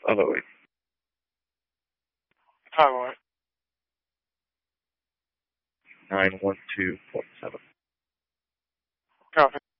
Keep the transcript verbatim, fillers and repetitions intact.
of oh eight. Taiwan. nine one two point seven. Copy.